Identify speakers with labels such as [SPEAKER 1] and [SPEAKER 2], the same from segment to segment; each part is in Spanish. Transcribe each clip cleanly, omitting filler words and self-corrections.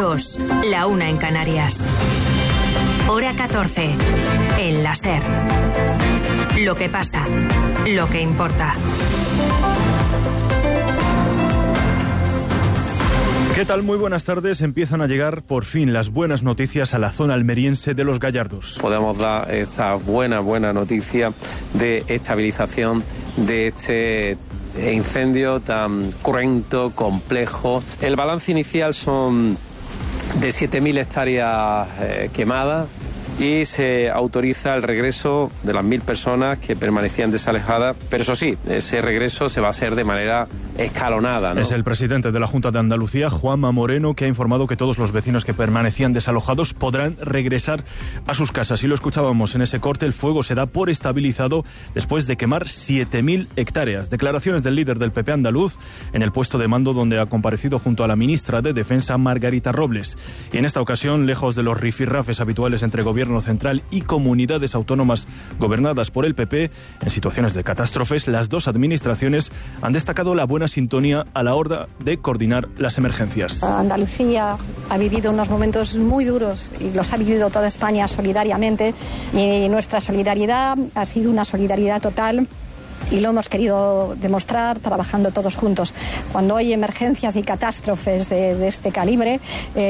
[SPEAKER 1] 2, la 1 en Canarias. Hora 14, en la SER. Lo que pasa, lo que importa.
[SPEAKER 2] ¿Qué tal? Muy buenas tardes. Empiezan a llegar por fin las buenas noticias a la zona almeriense de Los Gallardos.
[SPEAKER 3] Podemos dar esta buena noticia de estabilización de este incendio tan cruento, complejo. El balance inicial son de 7.000 hectáreas quemadas y se autoriza el regreso de las 1.000 personas que permanecían desalojadas, pero eso sí, ese regreso se va a hacer de manera escalonada, ¿no?
[SPEAKER 2] Es el presidente de la Junta de Andalucía, Juanma Moreno, que ha informado que todos los vecinos que permanecían desalojados podrán regresar a sus casas. Y lo escuchábamos en ese corte, el fuego se da por estabilizado después de quemar 7.000 hectáreas. Declaraciones del líder del PP andaluz en el puesto de mando donde ha comparecido junto a la ministra de Defensa, Margarita Robles. Y en esta ocasión, lejos de los rifirrafes habituales entre gobierno central y comunidades autónomas gobernadas por el PP, en situaciones de catástrofes, las dos administraciones han destacado la buena sintonía a la hora de coordinar las emergencias.
[SPEAKER 4] Andalucía ha vivido unos momentos muy duros y los ha vivido toda España solidariamente, y nuestra solidaridad ha sido una solidaridad total. Y lo hemos querido demostrar trabajando todos juntos. Cuando hay emergencias y catástrofes de este calibre,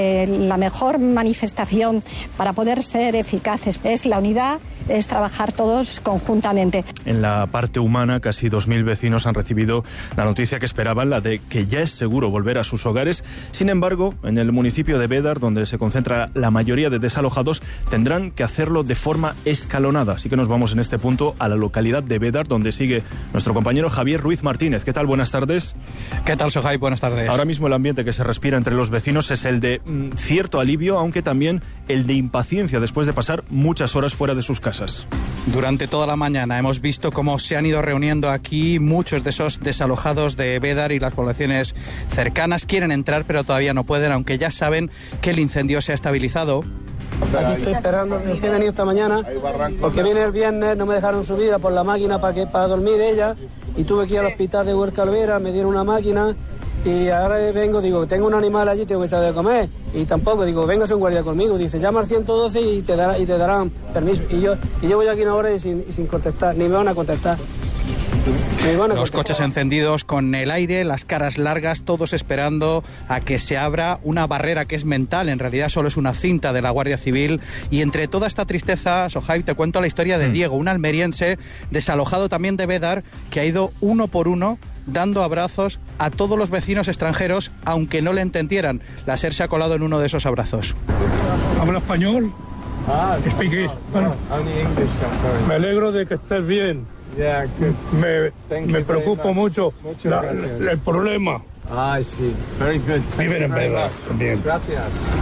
[SPEAKER 4] la mejor manifestación para poder ser eficaces es la unidad, es trabajar todos conjuntamente.
[SPEAKER 2] En la parte humana, casi 2.000 vecinos han recibido la noticia que esperaban, la de que ya es seguro volver a sus hogares. Sin embargo, en el municipio de Bédar, donde se concentra la mayoría de desalojados, tendrán que hacerlo de forma escalonada. Así que nos vamos en este punto a la localidad de Bédar, donde sigue nuestro compañero Javier Ruiz Martínez. ¿Qué tal? Buenas tardes.
[SPEAKER 5] ¿Qué tal, Sohai? Buenas tardes.
[SPEAKER 2] Ahora mismo el ambiente que se respira entre los vecinos es el de cierto alivio, aunque también el de impaciencia después de pasar muchas horas fuera de sus casas.
[SPEAKER 5] Durante toda la mañana hemos visto cómo se han ido reuniendo aquí muchos de esos desalojados de Bédar y las poblaciones cercanas. Quieren entrar, pero todavía no pueden, aunque ya saben que el incendio se ha estabilizado.
[SPEAKER 6] Aquí estoy esperando, he venido esta mañana porque viene el viernes, no me dejaron subir por la máquina para dormir ella, y tuve que ir al hospital de Huerca Alvera, me dieron una máquina y ahora vengo, digo, tengo un animal allí, tengo que echar de comer, y tampoco, digo, véngase un guardia conmigo, dice, llama al 112 y te darán permiso, y yo voy aquí una hora y sin contestar, ni me van a contestar.
[SPEAKER 5] Los coches encendidos con el aire, las caras largas, todos esperando a que se abra una barrera que es mental, en realidad solo es una cinta de la Guardia Civil. Y entre toda esta tristeza, Sohai, te cuento la historia de Diego, un almeriense desalojado también de Bédar, que ha ido uno por uno dando abrazos a todos los vecinos extranjeros, aunque no le entendieran. La SER se ha colado en uno de esos abrazos.
[SPEAKER 7] ¿Habla español? Speak. Bueno, me alegro de que estés bien. Me preocupa mucho el problema.
[SPEAKER 6] Sí.
[SPEAKER 7] Viven en Bédar. Bien.
[SPEAKER 6] Gracias.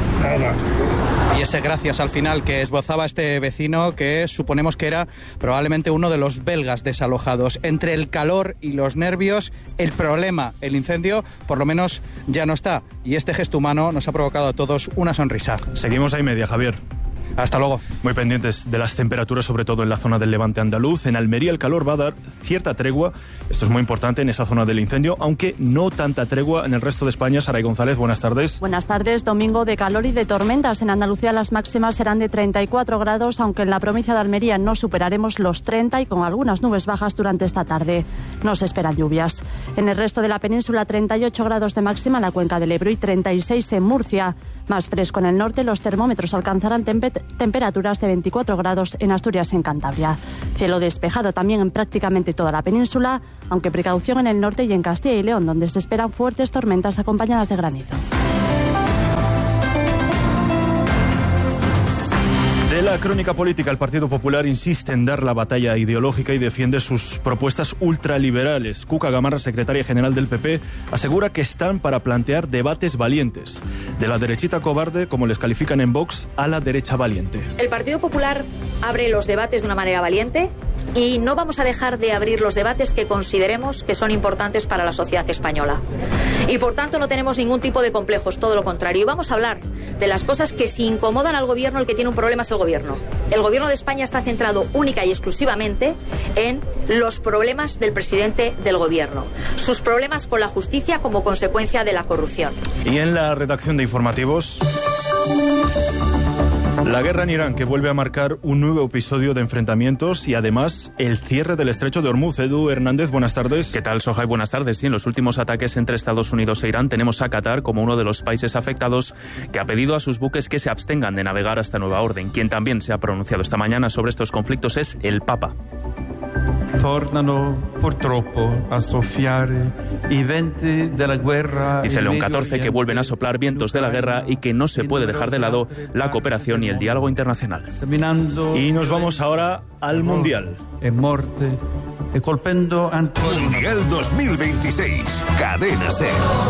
[SPEAKER 5] Y ese gracias al final que esbozaba este vecino, que suponemos que era probablemente uno de los belgas desalojados. Entre el calor y los nervios, el problema, el incendio, por lo menos ya no está. Y este gesto humano nos ha provocado a todos una sonrisa.
[SPEAKER 2] Seguimos a y media, Javier.
[SPEAKER 5] Hasta luego.
[SPEAKER 2] Muy pendientes de las temperaturas, sobre todo en la zona del levante andaluz. En Almería el calor va a dar cierta tregua. Esto es muy importante en esa zona del incendio, aunque no tanta tregua en el resto de España. Saray González, buenas tardes.
[SPEAKER 8] Buenas tardes. Domingo de calor y de tormentas. En Andalucía las máximas serán de 34 grados, aunque en la provincia de Almería no superaremos los 30 y con algunas nubes bajas durante esta tarde. No se esperan lluvias. En el resto de la península, 38 grados de máxima en la cuenca del Ebro y 36 en Murcia. Más fresco en el norte, los termómetros alcanzarán temperaturas de 24 grados en Asturias y en Cantabria. Cielo despejado también en prácticamente toda la península, aunque precaución en el norte y en Castilla y León, donde se esperan fuertes tormentas acompañadas de granizo.
[SPEAKER 2] De la crónica política, el Partido Popular insiste en dar la batalla ideológica y defiende sus propuestas ultraliberales. Cuca Gamarra, secretaria general del PP, asegura que están para plantear debates valientes. De la derechita cobarde, como les califican en Vox, a la derecha valiente.
[SPEAKER 9] El Partido Popular abre los debates de una manera valiente y no vamos a dejar de abrir los debates que consideremos que son importantes para la sociedad española. Y por tanto no tenemos ningún tipo de complejos, todo lo contrario. Y vamos a hablar de las cosas que si incomodan al gobierno, el que tiene un problema es el gobierno. El gobierno de España está centrado única y exclusivamente en los problemas del presidente del gobierno. Sus problemas con la justicia como consecuencia de la corrupción.
[SPEAKER 2] Y en la redacción de informativos... La guerra en Irán, que vuelve a marcar un nuevo episodio de enfrentamientos y además el cierre del estrecho de Hormuz. Edu Hernández, buenas tardes.
[SPEAKER 10] ¿Qué tal, Sohai? Buenas tardes. Sí, en los últimos ataques entre Estados Unidos e Irán tenemos a Qatar como uno de los países afectados, que ha pedido a sus buques que se abstengan de navegar hasta nueva orden. Quien también se ha pronunciado esta mañana sobre estos conflictos es el Papa.
[SPEAKER 11] Tornano purtroppo a soffiare i venti della guerra.
[SPEAKER 10] Dice León XIV que vuelven a soplar vientos de la guerra y que no se puede dejar de lado la cooperación y el diálogo internacional.
[SPEAKER 2] Y nos vamos ahora al Mundial.
[SPEAKER 12] Mundial 2026, Cadena SER.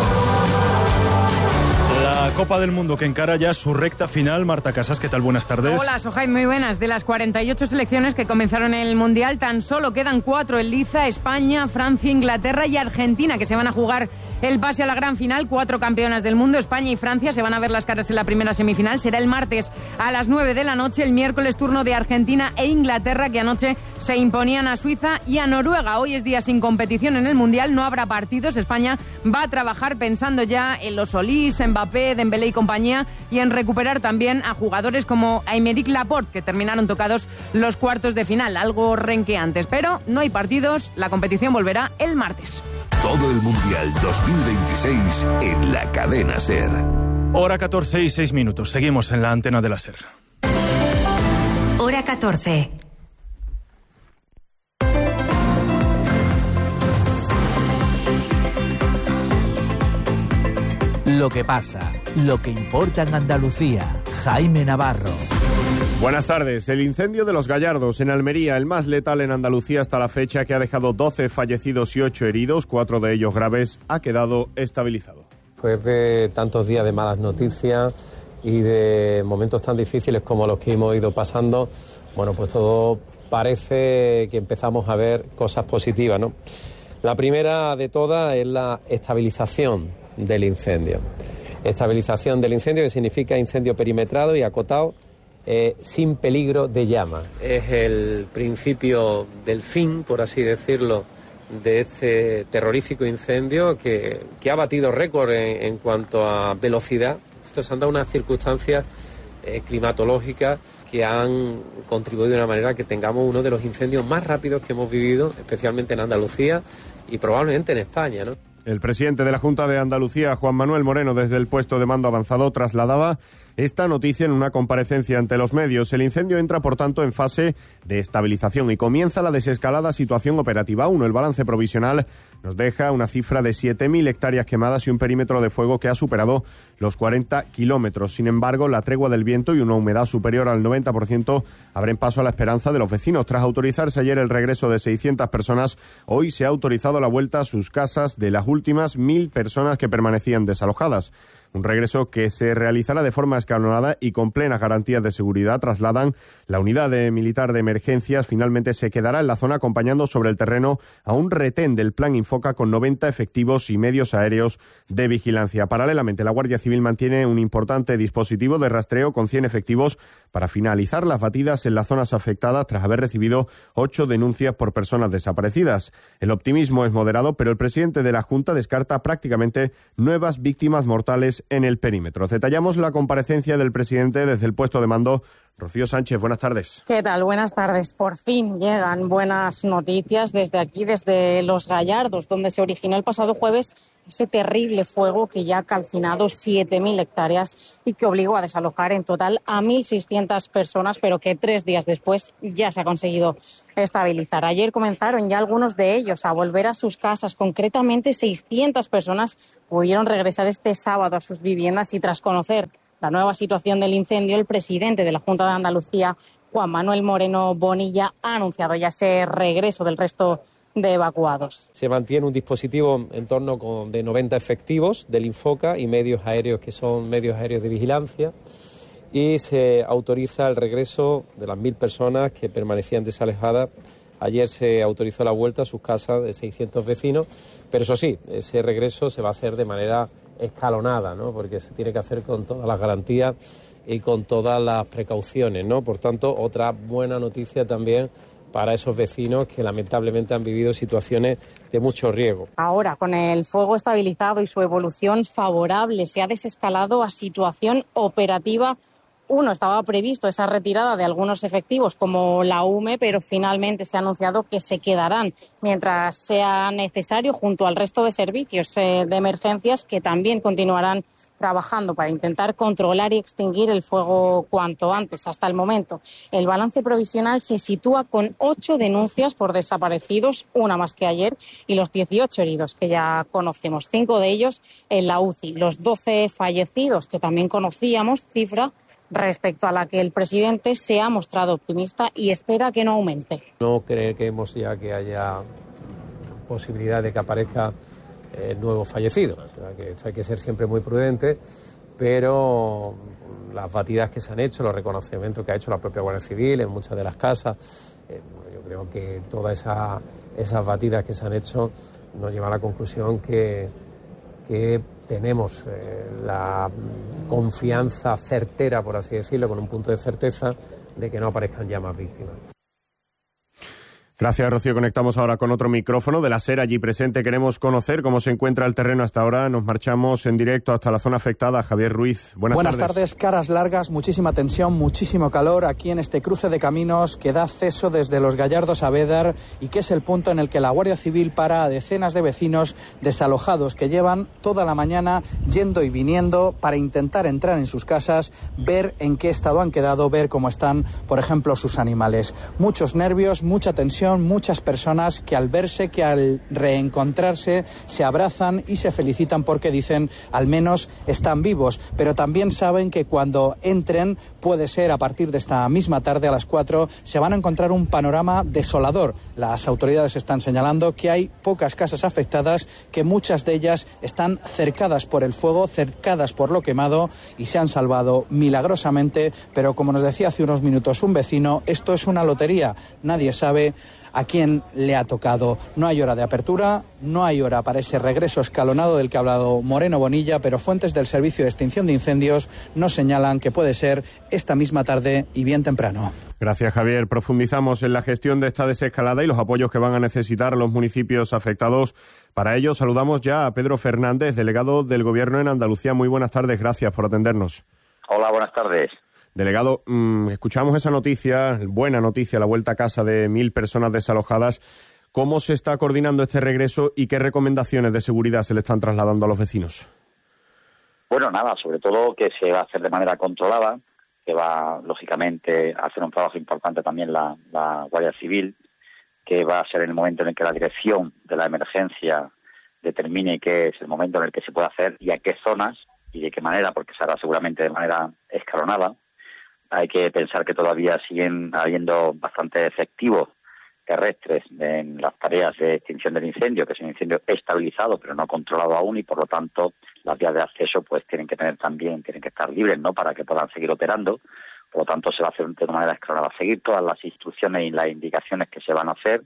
[SPEAKER 2] La Copa del Mundo que encara ya su recta final. Marta Casas, ¿qué tal? Buenas tardes.
[SPEAKER 13] Hola, Sohai, muy buenas. De las 48 selecciones que comenzaron el Mundial, tan solo quedan 4 en liza: España, Francia, Inglaterra y Argentina, que se van a jugar el pase a la gran final. 4 campeonas del mundo, España y Francia, se van a ver las caras en la primera semifinal. Será el martes a las 9 de la noche. El miércoles turno de Argentina e Inglaterra, que anoche se imponían a Suiza y a Noruega. Hoy es día sin competición en el Mundial, no habrá partidos. España va a trabajar pensando ya en los Solís, Mbappé, Dembélé y compañía, y en recuperar también a jugadores como Aymeric Laporte, que terminaron tocados los cuartos de final, algo renqueantes. Pero no hay partidos, la competición volverá el martes.
[SPEAKER 12] Todo el Mundial 2026 en la Cadena SER.
[SPEAKER 2] Hora 14 y 6 minutos. Seguimos en la antena de la SER.
[SPEAKER 1] Hora 14.
[SPEAKER 14] Lo que pasa, lo que importa en Andalucía. Jaime Navarro.
[SPEAKER 15] Buenas tardes. El incendio de Los Gallardos en Almería, el más letal en Andalucía hasta la fecha, que ha dejado 12 fallecidos y 8 heridos, 4 de ellos graves, ha quedado estabilizado.
[SPEAKER 3] Después de tantos días de malas noticias y de momentos tan difíciles como los que hemos ido pasando, bueno, pues todo parece que empezamos a ver cosas positivas, ¿no? La primera de todas es la estabilización del incendio. Estabilización del incendio, que significa incendio perimetrado y acotado, sin peligro de llama. Es el principio del fin, por así decirlo, de este terrorífico incendio que ha batido récord en cuanto a velocidad. Esto se han dado unas circunstancias climatológicas que han contribuido de una manera que tengamos uno de los incendios más rápidos que hemos vivido, especialmente en Andalucía y probablemente en España, ¿no?
[SPEAKER 15] El presidente de la Junta de Andalucía, Juan Manuel Moreno, desde el puesto de mando avanzado, trasladaba esta noticia en una comparecencia ante los medios. El incendio entra, por tanto, en fase de estabilización y comienza la desescalada situación operativa 1. El balance provisional nos deja una cifra de 7.000 hectáreas quemadas y un perímetro de fuego que ha superado los 40 kilómetros. Sin embargo, la tregua del viento y una humedad superior al 90% abren paso a la esperanza de los vecinos. Tras autorizarse ayer el regreso de 600 personas, hoy se ha autorizado la vuelta a sus casas de las últimas 1.000 personas que permanecían desalojadas. Un regreso que se realizará de forma escalonada y con plenas garantías de seguridad. Trasladan la unidad militar de emergencias. Finalmente se quedará en la zona acompañando sobre el terreno a un retén del Plan Infoca con 90 efectivos y medios aéreos de vigilancia. Paralelamente, la Guardia Civil mantiene un importante dispositivo de rastreo con 100 efectivos para finalizar las batidas en las zonas afectadas tras haber recibido 8 denuncias por personas desaparecidas. El optimismo es moderado, pero el presidente de la Junta descarta prácticamente nuevas víctimas mortales en el perímetro. Detallamos la comparecencia del presidente desde el puesto de mando. Rocío Sánchez, buenas tardes.
[SPEAKER 16] ¿Qué tal? Buenas tardes. Por fin llegan buenas noticias desde aquí, desde Los Gallardos, donde se originó el pasado jueves ese terrible fuego que ya ha calcinado 7.000 hectáreas y que obligó a desalojar en total a 1.600 personas, pero que 3 días después ya se ha conseguido estabilizar. Ayer comenzaron ya algunos de ellos a volver a sus casas. Concretamente, 600 personas pudieron regresar este sábado a sus viviendas y, tras conocer la nueva situación del incendio, el presidente de la Junta de Andalucía, Juan Manuel Moreno Bonilla, ha anunciado ya ese regreso del resto de evacuados.
[SPEAKER 3] Se mantiene un dispositivo en torno de 90 efectivos del Infoca y medios aéreos que son medios aéreos de vigilancia, y se autoriza el regreso de las 1.000 personas que permanecían desalojadas. Ayer se autorizó la vuelta a sus casas de 600 vecinos, pero eso sí, ese regreso se va a hacer de manera escalonada, ¿no? Porque se tiene que hacer con todas las garantías y con todas las precauciones, ¿no? Por tanto, otra buena noticia también para esos vecinos que lamentablemente han vivido situaciones de mucho riesgo.
[SPEAKER 16] Ahora, con el fuego estabilizado y su evolución favorable, se ha desescalado a situación operativa. Estaba previsto esa retirada de algunos efectivos como la UME, pero finalmente se ha anunciado que se quedarán mientras sea necesario junto al resto de servicios de emergencias que también continuarán trabajando para intentar controlar y extinguir el fuego cuanto antes. Hasta el momento, el balance provisional se sitúa con 8 denuncias por desaparecidos, una más que ayer, y los 18 heridos que ya conocemos, 5 de ellos en la UCI. Los 12 fallecidos que también conocíamos, cifra respecto a la que el presidente se ha mostrado optimista y espera que no aumente.
[SPEAKER 3] No creemos ya que haya posibilidad de que aparezca nuevos fallecidos. O sea, que hay que ser siempre muy prudente, pero las batidas que se han hecho, los reconocimientos que ha hecho la propia Guardia Civil en muchas de las casas, yo creo que todas esas batidas que se han hecho nos llevan a la conclusión que tenemos la confianza certera, por así decirlo, con un punto de certeza de que no aparezcan ya más víctimas.
[SPEAKER 15] Gracias, Rocío. Conectamos ahora con otro micrófono de la SER allí presente. Queremos conocer cómo se encuentra el terreno hasta ahora. Nos marchamos en directo hasta la zona afectada. Javier Ruiz, buenas tardes.
[SPEAKER 5] Caras largas, muchísima tensión, muchísimo calor aquí en este cruce de caminos que da acceso desde Los Gallardos a Bédar y que es el punto en el que la Guardia Civil para a decenas de vecinos desalojados que llevan toda la mañana yendo y viniendo para intentar entrar en sus casas, ver en qué estado han quedado, ver cómo están, por ejemplo, sus animales. Muchos nervios, mucha tensión, muchas personas que al verse, que al reencontrarse, se abrazan y se felicitan porque dicen al menos están vivos, pero también saben que cuando entren, puede ser a partir de esta misma tarde a las 4, se van a encontrar un panorama desolador. Las autoridades están señalando que hay pocas casas afectadas, que muchas de ellas están cercadas por el fuego, cercadas por lo quemado y se han salvado milagrosamente, pero como nos decía hace unos minutos un vecino, esto es una lotería, nadie sabe a quién le ha tocado. No hay hora de apertura, no hay hora para ese regreso escalonado del que ha hablado Moreno Bonilla, pero fuentes del Servicio de Extinción de Incendios nos señalan que puede ser esta misma tarde y bien temprano.
[SPEAKER 15] Gracias, Javier. Profundizamos en la gestión de esta desescalada y los apoyos que van a necesitar los municipios afectados. Para ello, saludamos ya a Pedro Fernández, delegado del Gobierno en Andalucía. Muy buenas tardes, gracias por atendernos.
[SPEAKER 17] Hola, buenas tardes.
[SPEAKER 15] Delegado, escuchamos esa noticia, buena noticia, la vuelta a casa de 1.000 personas desalojadas. ¿Cómo se está coordinando este regreso y qué recomendaciones de seguridad se le están trasladando a los vecinos?
[SPEAKER 17] Bueno, nada, sobre todo que se va a hacer de manera controlada, que va, lógicamente, a hacer un trabajo importante también la Guardia Civil, que va a ser el momento en el que la dirección de la emergencia determine qué es el momento en el que se puede hacer y a qué zonas y de qué manera, porque se hará seguramente de manera escalonada. Hay que pensar que todavía siguen habiendo bastantes efectivos terrestres en las tareas de extinción del incendio, que es un incendio estabilizado pero no controlado aún y por lo tanto las vías de acceso pues tienen que estar libres, ¿no?, para que puedan seguir operando. Por lo tanto se va a hacer de una manera escalonada, seguir todas las instrucciones y las indicaciones que se van a hacer,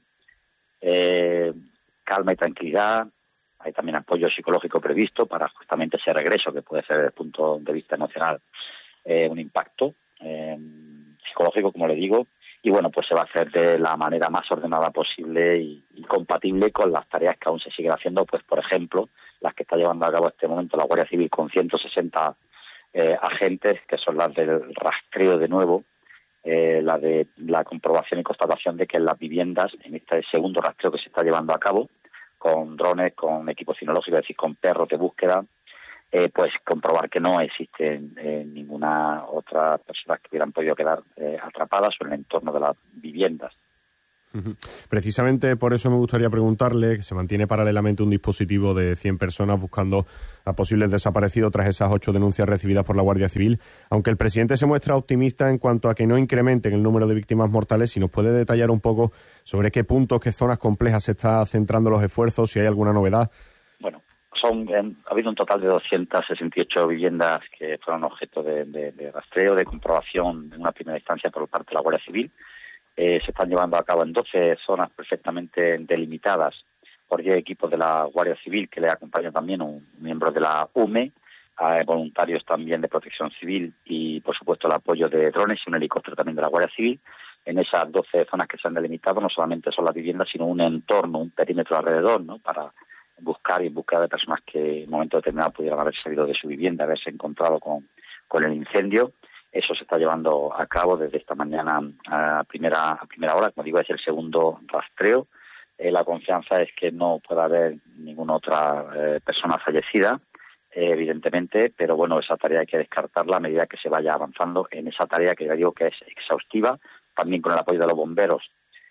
[SPEAKER 17] calma y tranquilidad. Hay también apoyo psicológico previsto para justamente ese regreso que puede ser desde el punto de vista emocional un impacto psicológico, como le digo, y bueno, pues se va a hacer de la manera más ordenada posible y compatible con las tareas que aún se siguen haciendo, pues por ejemplo, las que está llevando a cabo en este momento la Guardia Civil con 160 agentes, que son las del rastreo de nuevo, la de la comprobación y constatación de que en las viviendas, en este segundo rastreo que se está llevando a cabo, con drones, con equipos cinológicos, es decir, con perros de búsqueda, pues comprobar que no existen ninguna otra persona que hubieran podido quedar atrapadas o en el entorno de las viviendas.
[SPEAKER 15] Precisamente por eso me gustaría preguntarle que se mantiene paralelamente un dispositivo de 100 personas buscando a posibles desaparecidos tras esas 8 denuncias recibidas por la Guardia Civil. Aunque el presidente se muestra optimista en cuanto a que no incrementen el número de víctimas mortales, si nos puede detallar un poco sobre qué puntos, qué zonas complejas se está centrando los esfuerzos, si hay alguna novedad.
[SPEAKER 17] Bueno, ha habido un total de 268 viviendas que fueron objeto de rastreo, de comprobación en una primera instancia por parte de la Guardia Civil. Se están llevando a cabo en 12 zonas perfectamente delimitadas por 10 equipos de la Guardia Civil, que le acompaña también un miembro de la UME, voluntarios también de Protección Civil y, por supuesto, el apoyo de drones y un helicóptero también de la Guardia Civil. en esas 12 zonas que se han delimitado, no solamente son las viviendas, sino un entorno, un perímetro alrededor, ¿no? Para buscar y en búsqueda de personas que en un momento determinado pudieran haber salido de su vivienda, haberse encontrado con el incendio. Eso se está llevando a cabo desde esta mañana a primera hora. Como digo, es el segundo rastreo. La confianza es que no pueda haber ninguna otra persona fallecida, evidentemente, pero bueno, esa tarea hay que descartarla a medida que se vaya avanzando en esa tarea que ya digo que es exhaustiva, también con el apoyo de los bomberos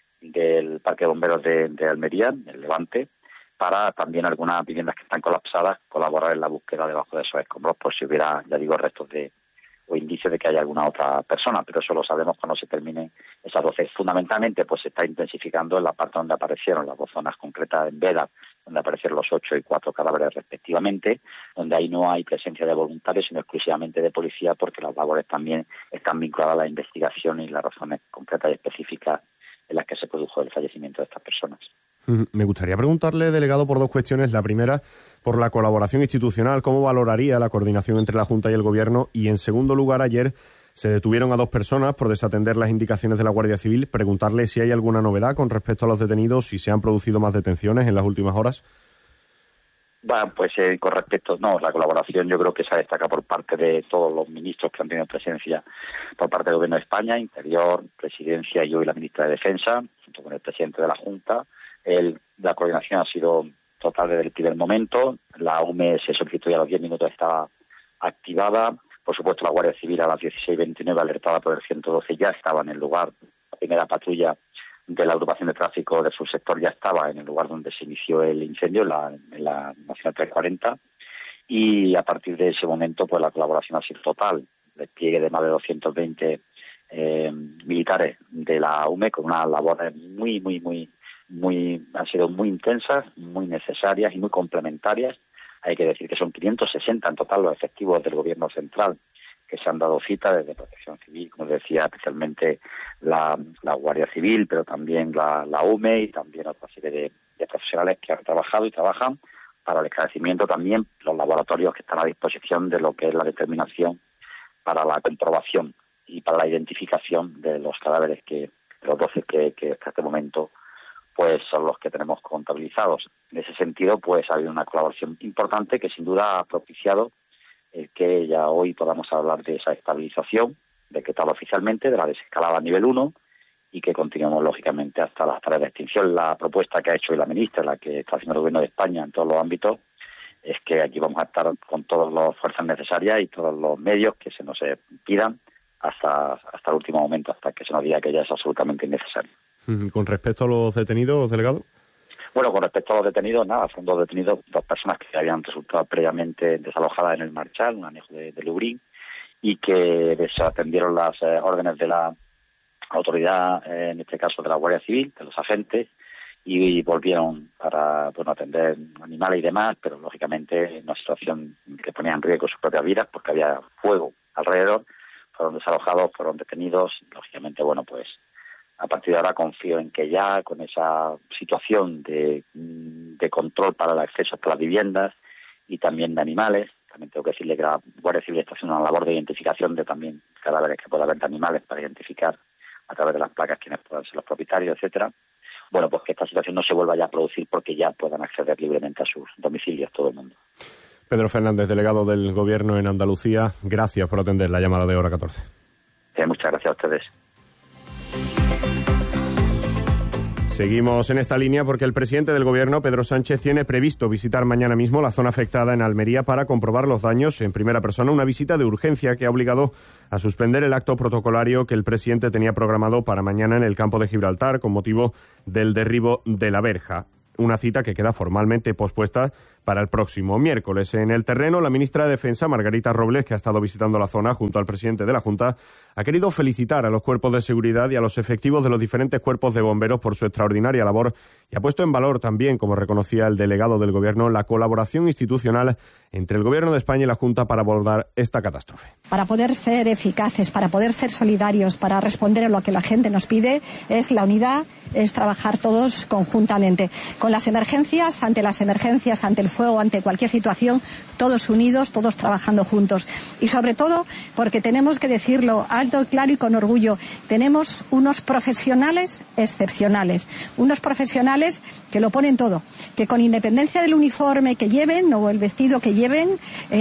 [SPEAKER 17] del Parque de Bomberos de Almería, el Levante, para también algunas viviendas que están colapsadas colaborar en la búsqueda debajo de esos escombros por si hubiera, ya digo, restos o indicios de que haya alguna otra persona, pero eso lo sabemos cuando se termine esas 12. Fundamentalmente, pues se está intensificando en la parte donde aparecieron las 2 zonas concretas en Veda, donde aparecieron los 8 y 4 cadáveres respectivamente, donde ahí no hay presencia de voluntarios, sino exclusivamente de policía, porque las labores también están vinculadas a la investigación y las razones concretas y específicas en las que se produjo el fallecimiento de estas personas.
[SPEAKER 15] Me gustaría preguntarle, delegado, por 2 cuestiones. La primera, por la colaboración institucional. ¿Cómo valoraría la coordinación entre la Junta y el Gobierno? Y, en segundo lugar, ayer se detuvieron a 2 personas por desatender las indicaciones de la Guardia Civil. Preguntarle si hay alguna novedad con respecto a los detenidos, si se han producido más detenciones en las últimas horas.
[SPEAKER 17] Bueno, pues con respecto, la colaboración yo creo que se destaca por parte de todos los ministros que han tenido presencia por parte del Gobierno de España, Interior, Presidencia y hoy la Ministra de Defensa, junto con el Presidente de la Junta. La coordinación ha sido total desde el primer momento. La UME se solicitó y a los 10 minutos estaba activada. Por supuesto, la Guardia Civil a las 16:29, alertada por el 112, ya estaba en el lugar. La primera patrulla de la agrupación de tráfico del subsector ya estaba en el lugar donde se inició el incendio, en la Nacional 340. Y a partir de ese momento, pues la colaboración ha sido total. Despliegue de más de 220 militares de la UME con unas labores han sido muy intensas, muy necesarias y muy complementarias. Hay que decir que son 560 en total los efectivos del Gobierno central que se han dado cita desde Protección Civil, como decía, especialmente la Guardia Civil, pero también la UME y también otra serie de profesionales que han trabajado y trabajan para el esclarecimiento, también los laboratorios que están a disposición de lo que es la determinación para la comprobación y para la identificación de los cadáveres los 12 que hasta este momento pues son los que tenemos contabilizados. En ese sentido, pues ha habido una colaboración importante que sin duda ha propiciado el que ya hoy podamos hablar de esa estabilización decretada oficialmente, de la desescalada a nivel 1 y que continuemos lógicamente hasta las tareas de extinción. La propuesta que ha hecho hoy la ministra, la que está haciendo el Gobierno de España en todos los ámbitos, es que aquí vamos a estar con todas las fuerzas necesarias y todos los medios que se nos pidan hasta el último momento, hasta que se nos diga que ya es absolutamente innecesario.
[SPEAKER 15] ¿Con respecto a los detenidos, delegado?
[SPEAKER 17] Bueno, con respecto a los detenidos, son 2 detenidos, 2 personas que habían resultado previamente desalojadas en el Marchal, un anejo de Lubrín, y que desatendieron las órdenes de la autoridad, en este caso de la Guardia Civil, de los agentes, y volvieron para atender animales y demás, pero lógicamente en una situación que ponía en riesgo sus propias vidas porque había fuego alrededor. Fueron desalojados, fueron detenidos, lógicamente, pues a partir de ahora confío en que ya con esa situación de control para el acceso hasta las viviendas y también de animales, también tengo que decirle que la Guardia Civil está haciendo una labor de identificación de también cadáveres que pueda haber de animales para identificar a través de las placas quiénes puedan ser los propietarios, etcétera. Pues que esta situación no se vuelva ya a producir porque ya puedan acceder libremente a sus domicilios todo el mundo.
[SPEAKER 15] Pedro Fernández, delegado del Gobierno en Andalucía, gracias por atender la llamada de Hora 14.
[SPEAKER 17] Muchas gracias a ustedes.
[SPEAKER 15] Seguimos en esta línea porque el presidente del Gobierno, Pedro Sánchez, tiene previsto visitar mañana mismo la zona afectada en Almería para comprobar los daños en primera persona, una visita de urgencia que ha obligado a suspender el acto protocolario que el presidente tenía programado para mañana en el campo de Gibraltar con motivo del derribo de la verja. Una cita que queda formalmente pospuesta para el próximo miércoles. En el terreno, la ministra de Defensa, Margarita Robles, que ha estado visitando la zona junto al presidente de la Junta, ha querido felicitar a los cuerpos de seguridad y a los efectivos de los diferentes cuerpos de bomberos por su extraordinaria labor y ha puesto en valor también, como reconocía el delegado del Gobierno, la colaboración institucional entre el Gobierno de España y la Junta para abordar esta catástrofe.
[SPEAKER 4] Para poder ser eficaces, para poder ser solidarios, para responder a lo que la gente nos pide, es la unidad, es trabajar todos conjuntamente. Con las emergencias, ante el fuego ante cualquier situación, todos unidos, todos trabajando juntos. Y sobre todo, porque tenemos que decirlo alto, claro y con orgullo, tenemos unos profesionales excepcionales, unos profesionales que lo ponen todo, que con independencia del uniforme que lleven o el vestido que lleven,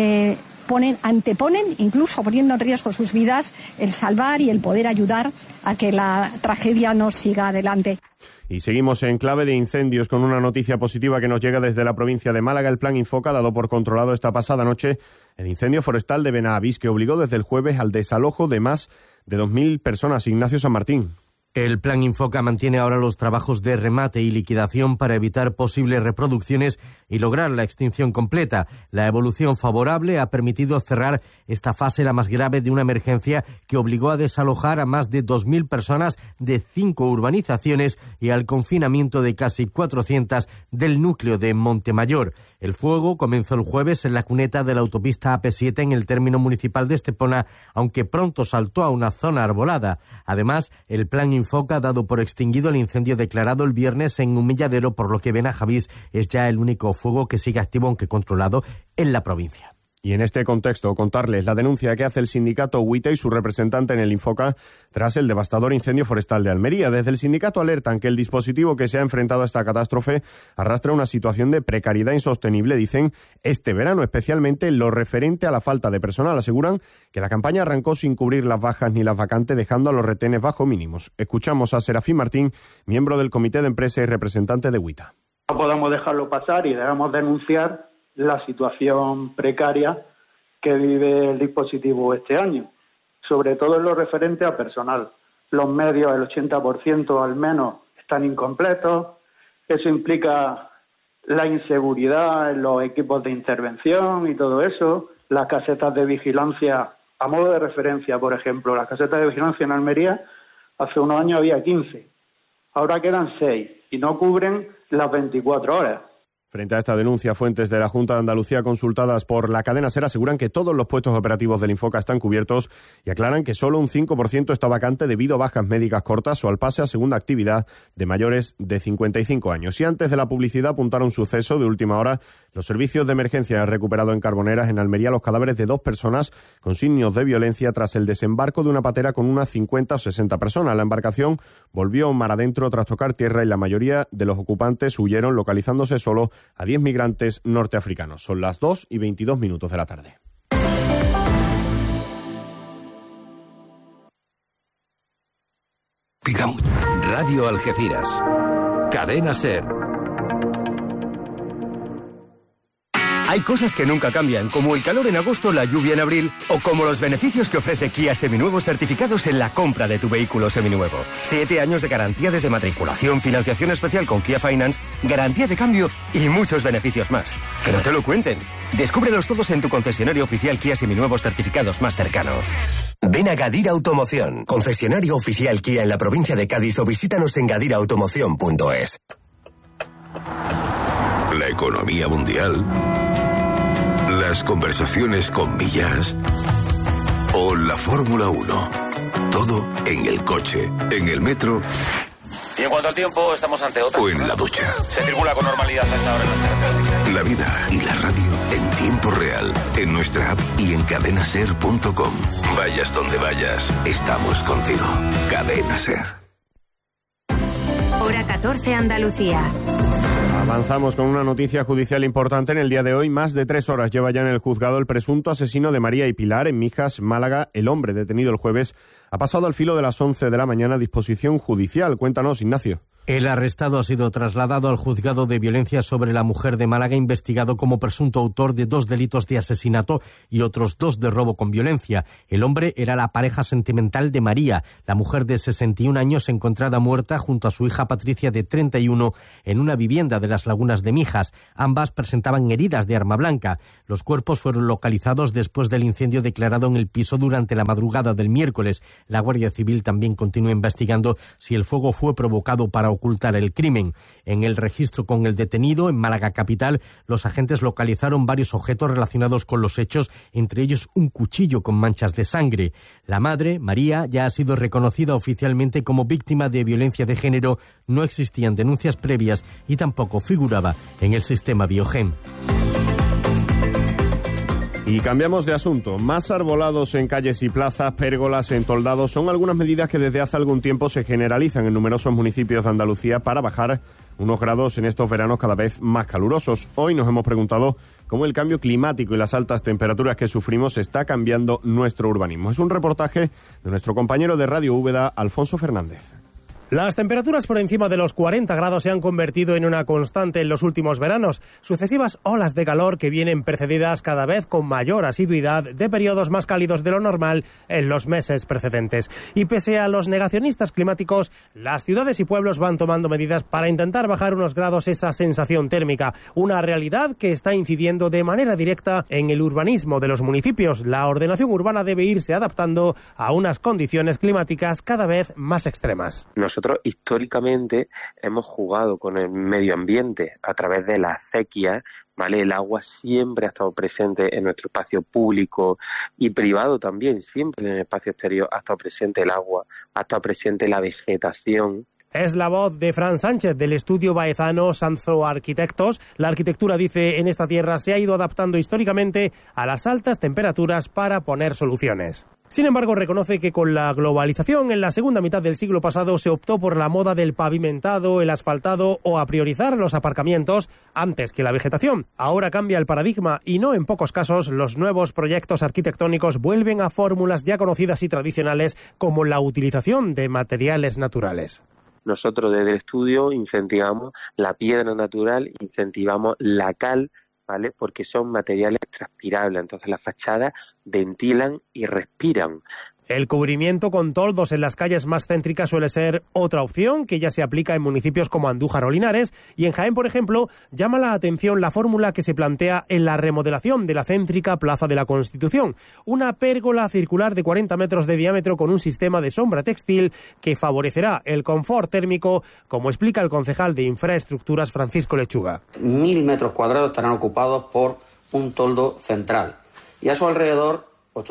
[SPEAKER 4] anteponen, incluso poniendo en riesgo sus vidas, el salvar y el poder ayudar a que la tragedia no siga adelante.
[SPEAKER 15] Y seguimos en clave de incendios con una noticia positiva que nos llega desde la provincia de Málaga. El plan Infoca, dado por controlado esta pasada noche el incendio forestal de Benavís, que obligó desde el jueves al desalojo de más de 2.000 personas. Ignacio San Martín.
[SPEAKER 18] El plan Infoca mantiene ahora los trabajos de remate y liquidación para evitar posibles reproducciones y lograr la extinción completa. La evolución favorable ha permitido cerrar esta fase, la más grave de una emergencia que obligó a desalojar a más de 2.000 personas de 5 urbanizaciones y al confinamiento de casi 400 del núcleo de Montemayor. El fuego comenzó el jueves en la cuneta de la autopista AP7 en el término municipal de Estepona, aunque pronto saltó a una zona arbolada. Además, el plan Infoca ha dado por extinguido el incendio declarado el viernes en Humilladero, por lo que Benavís es ya el único fuego que sigue activo, aunque controlado, en la provincia.
[SPEAKER 15] Y en este contexto, contarles la denuncia que hace el sindicato UITA y su representante en el Infoca tras el devastador incendio forestal de Almería. Desde el sindicato alertan que el dispositivo que se ha enfrentado a esta catástrofe arrastra una situación de precariedad insostenible, dicen, este verano, especialmente lo referente a la falta de personal. Aseguran que la campaña arrancó sin cubrir las bajas ni las vacantes, dejando a los retenes bajo mínimos. Escuchamos a Serafín Martín, miembro del Comité de Empresa y representante de UITA.
[SPEAKER 19] No podemos dejarlo pasar y debemos denunciar la situación precaria que vive el dispositivo este año, sobre todo en lo referente a personal. Los medios, el 80% al menos, están incompletos. Eso implica la inseguridad en los equipos de intervención y todo eso. Las casetas de vigilancia, a modo de referencia, por ejemplo, las casetas de vigilancia en Almería, hace unos años había 15. Ahora quedan 6 y no cubren las 24 horas.
[SPEAKER 15] Frente a esta denuncia, fuentes de la Junta de Andalucía consultadas por la cadena SER aseguran que todos los puestos operativos del Infoca están cubiertos y aclaran que solo un 5% está vacante debido a bajas médicas cortas o al pase a segunda actividad de mayores de 55 años. Y antes de la publicidad apuntaron un suceso de última hora. Los servicios de emergencia han recuperado en Carboneras, en Almería, los cadáveres de 2 personas con signos de violencia tras el desembarco de una patera con unas 50 o 60 personas. La embarcación volvió mar adentro tras tocar tierra y la mayoría de los ocupantes huyeron, localizándose solo a 10 migrantes norteafricanos. Son las 2:22 de la tarde.
[SPEAKER 12] Radio Algeciras. Cadena SER.
[SPEAKER 20] Hay cosas que nunca cambian, como el calor en agosto, la lluvia en abril, o como los beneficios que ofrece Kia Seminuevos certificados en la compra de tu vehículo seminuevo. 7 años de garantía desde matriculación, financiación especial con Kia Finance, garantía de cambio y muchos beneficios más. Que no te lo cuenten. Descúbrelos todos en tu concesionario oficial Kia Seminuevos certificados más cercano.
[SPEAKER 21] Ven a Gadira Automoción, concesionario oficial Kia en la provincia de Cádiz, o visítanos en gadiraautomoción.es.
[SPEAKER 12] La economía mundial, las conversaciones con millas o la Fórmula 1. Todo en el coche, en el metro.
[SPEAKER 22] Y en cuanto al tiempo, estamos ante otra.
[SPEAKER 12] O en la ducha.
[SPEAKER 22] Se circula con normalidad hasta ahora en las carreteras.
[SPEAKER 12] La vida y la radio en tiempo real, en nuestra app y en cadenaser.com. Vayas donde vayas, estamos contigo. Cadena SER.
[SPEAKER 1] Hora 14 Andalucía.
[SPEAKER 15] Avanzamos con una noticia judicial importante en el día de hoy. Más de 3 horas lleva ya en el juzgado el presunto asesino de María y Pilar en Mijas, Málaga. El hombre detenido el jueves ha pasado al filo de las 11 de la mañana a disposición judicial. Cuéntanos, Ignacio.
[SPEAKER 18] El arrestado ha sido trasladado al juzgado de violencia sobre la mujer de Málaga, investigado como presunto autor de 2 delitos de asesinato y otros 2 de robo con violencia. El hombre era la pareja sentimental de María, la mujer de 61 años encontrada muerta junto a su hija Patricia de 31 en una vivienda de las Lagunas de Mijas. Ambas presentaban heridas de arma blanca. Los cuerpos fueron localizados después del incendio declarado en el piso durante la madrugada del miércoles. La Guardia Civil también continúa investigando si el fuego fue provocado para ocultar el crimen. En el registro con el detenido, en Málaga capital, los agentes localizaron varios objetos relacionados con los hechos, entre ellos un cuchillo con manchas de sangre. La madre, María, ya ha sido reconocida oficialmente como víctima de violencia de género. No existían denuncias previas y tampoco figuraba en el sistema Biogen.
[SPEAKER 15] Y cambiamos de asunto. Más arbolados en calles y plazas, pérgolas en toldados, son algunas medidas que desde hace algún tiempo se generalizan en numerosos municipios de Andalucía para bajar unos grados en estos veranos cada vez más calurosos. Hoy nos hemos preguntado cómo el cambio climático y las altas temperaturas que sufrimos está cambiando nuestro urbanismo. Es un reportaje de nuestro compañero de Radio Úbeda, Alfonso Fernández.
[SPEAKER 6] Las temperaturas por encima de los 40 grados se han convertido en una constante en los últimos veranos. Sucesivas olas de calor que vienen precedidas cada vez con mayor asiduidad de periodos más cálidos de lo normal en los meses precedentes. Y pese a los negacionistas climáticos, las ciudades y pueblos van tomando medidas para intentar bajar unos grados esa sensación térmica. Una realidad que está incidiendo de manera directa en el urbanismo de los municipios. La ordenación urbana debe irse adaptando a unas condiciones climáticas cada vez más extremas.
[SPEAKER 7] Nosotros históricamente hemos jugado con el medio ambiente a través de la sequía, ¿vale? El agua siempre ha estado presente en nuestro espacio público y privado también, siempre en el espacio exterior ha estado presente el agua, ha estado presente la vegetación.
[SPEAKER 6] Es la voz de Fran Sánchez del estudio baezano Sanzo Arquitectos. La arquitectura, dice, en esta tierra se ha ido adaptando históricamente a las altas temperaturas para poner soluciones. Sin embargo, reconoce que con la globalización en la segunda mitad del siglo pasado se optó por la moda del pavimentado, el asfaltado o a priorizar los aparcamientos antes que la vegetación. Ahora cambia el paradigma y no en pocos casos los nuevos proyectos arquitectónicos vuelven a fórmulas ya conocidas y tradicionales como la utilización de materiales naturales.
[SPEAKER 7] Nosotros desde el estudio incentivamos la piedra natural, incentivamos la cal, ¿vale? Porque son materiales transpirables, entonces las fachadas ventilan y respiran.
[SPEAKER 6] El cubrimiento con toldos en las calles más céntricas suele ser otra opción que ya se aplica en municipios como Andújar o Linares, y en Jaén, por ejemplo, llama la atención la fórmula que se plantea en la remodelación de la céntrica Plaza de la Constitución, una pérgola circular de 40 metros de diámetro con un sistema de sombra textil que favorecerá el confort térmico, como explica el concejal de Infraestructuras Francisco Lechuga.
[SPEAKER 23] 1.000 metros cuadrados estarán ocupados por un toldo central y a su alrededor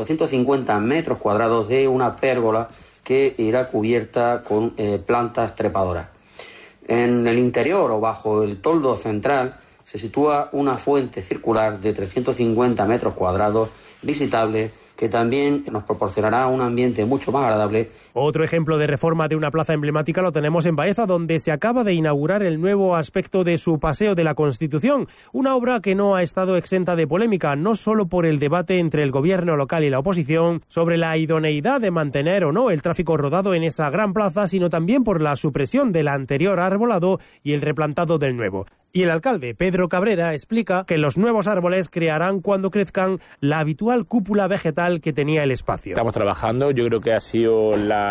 [SPEAKER 23] 850 metros cuadrados de una pérgola que irá cubierta con plantas trepadoras. En el interior o bajo el toldo central se sitúa una fuente circular de 350 metros cuadrados visitable que también nos proporcionará un ambiente mucho más agradable.
[SPEAKER 6] Otro ejemplo de reforma de una plaza emblemática lo tenemos en Baeza, donde se acaba de inaugurar el nuevo aspecto de su Paseo de la Constitución, una obra que no ha estado exenta de polémica, no solo por el debate entre el gobierno local y la oposición sobre la idoneidad de mantener o no el tráfico rodado en esa gran plaza, sino también por la supresión del anterior arbolado y el replantado del nuevo. Y el alcalde, Pedro Cabrera, explica que los nuevos árboles crearán, cuando crezcan, la habitual cúpula vegetal que tenía el espacio.
[SPEAKER 24] Estamos trabajando, yo creo que ha sido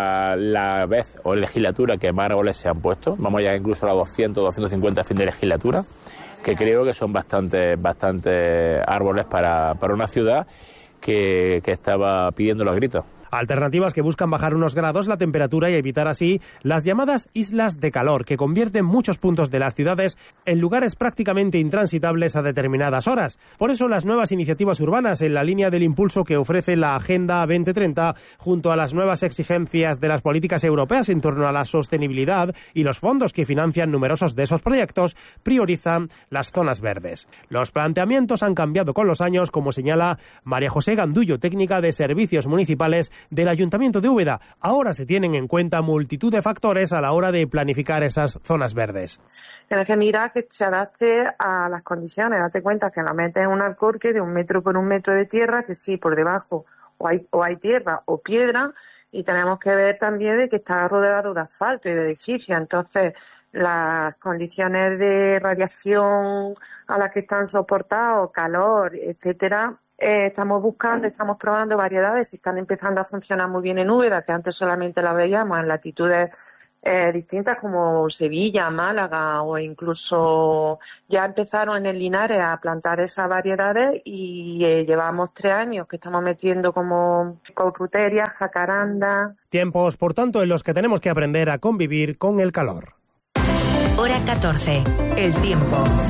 [SPEAKER 24] la vez o legislatura que más árboles se han puesto. Vamos ya incluso a los 200, 250 fin de legislatura, que creo que son bastante árboles para una ciudad que estaba pidiendo los gritos.
[SPEAKER 6] Alternativas que buscan bajar unos grados la temperatura y evitar así las llamadas islas de calor, que convierten muchos puntos de las ciudades en lugares prácticamente intransitables a determinadas horas. Por eso las nuevas iniciativas urbanas, en la línea del impulso que ofrece la Agenda 2030, junto a las nuevas exigencias de las políticas europeas en torno a la sostenibilidad y los fondos que financian numerosos de esos proyectos, priorizan las zonas verdes. Los planteamientos han cambiado con los años, como señala María José Gandullo, técnica de servicios municipales del Ayuntamiento de Úbeda. Ahora se tienen en cuenta multitud de factores a la hora de planificar esas zonas verdes.
[SPEAKER 25] Tienes que mirar que se adapte a las condiciones. Date cuenta que la metes en un alcorque de 1 metro por 1 metro de tierra, que sí, por debajo o hay tierra o piedra, y tenemos que ver también de que está rodeado de asfalto y de edificios. Entonces, las condiciones de radiación a las que están soportados, calor, etcétera, estamos probando variedades y están empezando a funcionar muy bien en Úbeda, que antes solamente las veíamos en latitudes distintas como Sevilla, Málaga, o incluso ya empezaron en el Linares a plantar esas variedades y llevamos 3 años que estamos metiendo como courruteria, jacaranda.
[SPEAKER 6] Tiempos, por tanto, en los que tenemos que aprender a convivir con el calor.
[SPEAKER 1] Hora 14. El tiempo.
[SPEAKER 2] Y en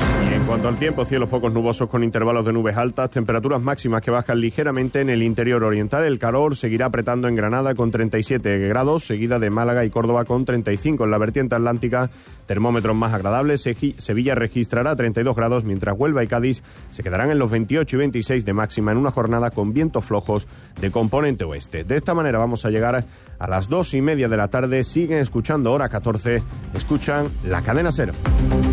[SPEAKER 15] cuanto al tiempo, cielos pocos nubosos con intervalos de nubes altas, temperaturas máximas que bajan ligeramente en el interior oriental. El calor seguirá apretando en Granada con 37 grados, seguida de Málaga y Córdoba con 35. En la vertiente atlántica, termómetros más agradables. Sevilla registrará 32 grados, mientras Huelva y Cádiz se quedarán en los 28 y 26 de máxima en una jornada con vientos flojos de componente oeste. De esta manera vamos a llegar a las 2:30 de la tarde. Siguen escuchando Hora 14, escuchan La Cadena SER.